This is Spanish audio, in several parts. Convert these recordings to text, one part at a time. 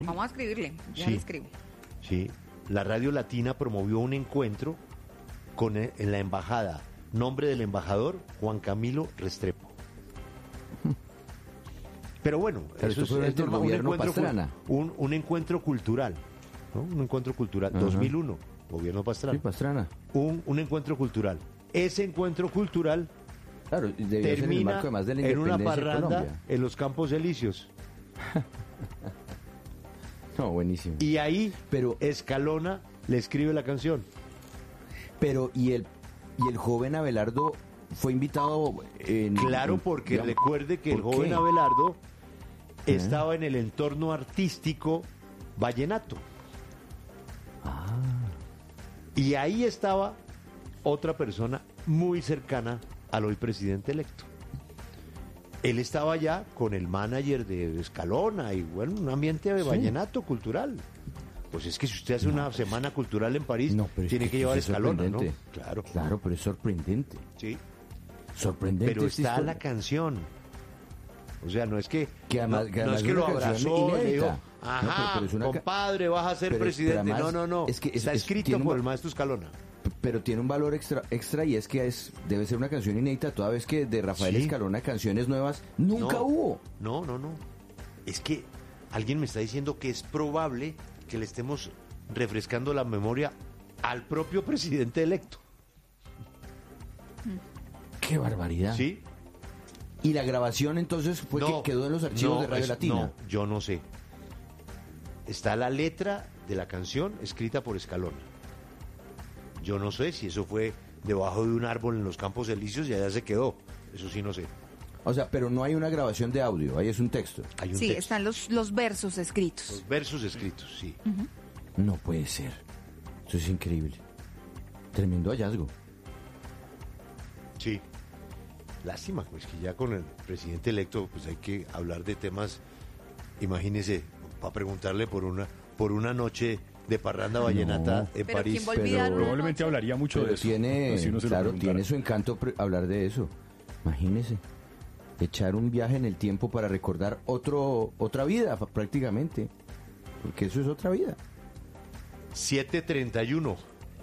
Vamos a escribirle, ya Sí. le escribo. Sí, la Radio Latina promovió un encuentro en la embajada. Nombre del embajador, Juan Camilo Restrepo. Pero bueno, Pero esto fue durante el normal, gobierno Pastrana. un encuentro cultural, ¿no? Un encuentro cultural. 2001, gobierno Pastrana. Sí, Pastrana. Un encuentro cultural. Ese encuentro cultural Claro, debió ser en el termina marco además de la en una independencia de parranda Colombia. en los Campos Elíseos. No, buenísimo. Y ahí Pero- Escalona le escribe la canción. Pero, ¿y el joven Abelardo fue invitado en... Claro, porque digamos, recuerde que el ¿por joven qué? Abelardo estaba en el entorno artístico vallenato. Y ahí estaba otra persona muy cercana al hoy presidente electo. Él estaba allá con el manager de Escalona y bueno, un ambiente de vallenato cultural. Pues es que si usted hace una semana cultural en París, No, pero es tiene que llevar es Escalona, ¿no? sorprendente. Claro. Claro, pero es sorprendente. Sí. Sorprendente. Pero esta está historia. la canción. O sea, no es que, Que además- no, que no además es que es lo una canción abrazó, le dijo, inédita. ajá, No, pero es una compadre, vas a ser pero presidente. además No. es que está escrito tiene un por va- el maestro Escalona. Pero tiene un valor extra y es que debe ser una canción inédita, toda vez que de Rafael Sí. Escalona canciones nuevas nunca No, hubo. No. Es que alguien me está diciendo que es probable que le estemos refrescando la memoria al propio presidente electo. ¡Qué barbaridad! ¿Sí? Y la grabación entonces fue No, que quedó en los archivos no, de Radio Latina. No, yo no sé. Está la letra de la canción escrita por Escalona. Yo no sé si eso fue debajo de un árbol en los Campos Elíseos y allá se quedó. Eso sí no sé. O sea, pero no hay una grabación de audio, ahí es un texto. Hay un Sí, texto. están los versos escritos. Los versos escritos, sí. No puede ser. Eso es increíble. Tremendo hallazgo. Sí. Lástima, pues que ya con el presidente electo pues hay que hablar de temas, imagínese, para preguntarle por una noche de parranda vallenata en Pero París. ¿quién va a olvidar pero- una Probablemente noche? hablaría mucho de Pero eso. tiene, Así uno se lo claro, preguntara. tiene su encanto hablar de eso. Imagínese. Echar un viaje en el tiempo para recordar otra vida, prácticamente. Porque eso es otra vida. 7:31.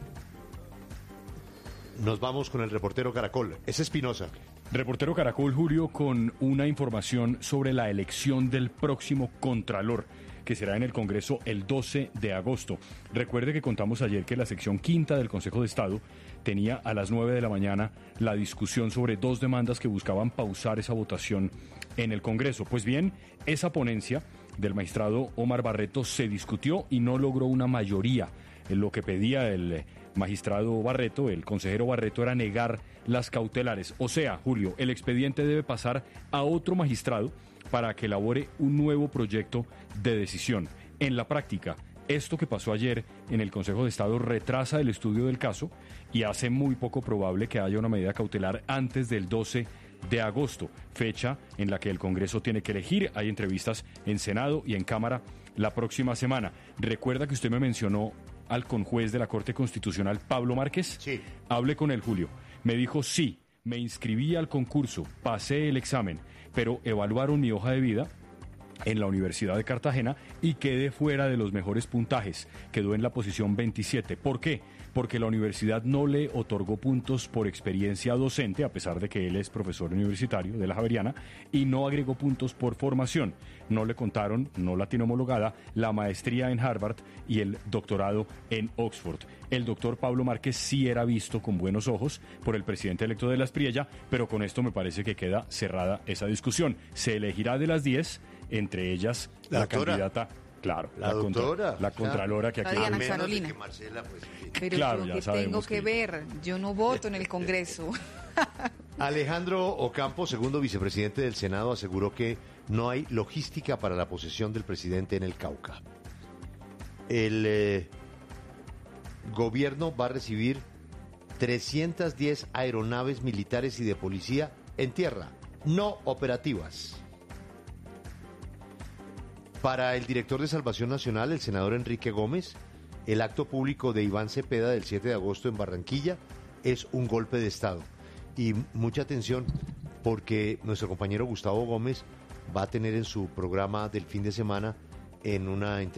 Nos vamos con el reportero Caracol. Es Espinosa. Reportero Caracol, Julio, con una información sobre la elección del próximo Contralor, que será en el Congreso el 12 de agosto. Recuerde que contamos ayer que la sección quinta del Consejo de Estado tenía a las 9 de la mañana la discusión sobre dos demandas que buscaban pausar esa votación en el Congreso. Pues bien, esa ponencia del magistrado Omar Barreto se discutió y no logró una mayoría. Lo que pedía el magistrado Barreto, el consejero Barreto, era negar las cautelares. O sea, Julio, el expediente debe pasar a otro magistrado para que elabore un nuevo proyecto de decisión. En la práctica, esto que pasó ayer en el Consejo de Estado retrasa el estudio del caso y hace muy poco probable que haya una medida cautelar antes del 12 de agosto, fecha en la que el Congreso tiene que elegir. Hay entrevistas en Senado y en Cámara la próxima semana. Recuerda que usted me mencionó al conjuez de la Corte Constitucional, Pablo Márquez. Sí. Hablé con él, Julio. Me dijo, sí, me inscribí al concurso, pasé el examen, pero evaluaron mi hoja de vida en la Universidad de Cartagena y quedé fuera de los mejores puntajes. Quedó en la posición 27. ¿Por qué? Porque la universidad no le otorgó puntos por experiencia docente, a pesar de que él es profesor universitario de la Javeriana, y no agregó puntos por formación. No le contaron, no la tiene homologada, la maestría en Harvard y el doctorado en Oxford. El doctor Pablo Márquez sí era visto con buenos ojos por el presidente electo de la Espriella, pero con esto me parece que queda cerrada esa discusión. Se elegirá de las 10, entre ellas La la doctora. candidata, claro, La doctora, la claro. contralora que La aquí... Diana A menos de Carolina. que Marcela, pues, en fin. Pero Claro, yo ya que sabemos tengo que que- ver, yo no voto en el Congreso. Alejandro Ocampo, segundo vicepresidente del Senado, aseguró que no hay logística para la posesión del presidente en el Cauca. El gobierno va a recibir 310 aeronaves militares y de policía en tierra, no operativas. Para el director de Salvación Nacional, el senador Enrique Gómez, el acto público de Iván Cepeda del 7 de agosto en Barranquilla es un golpe de Estado. Y mucha atención, porque nuestro compañero Gustavo Gómez va a tener en su programa del fin de semana en una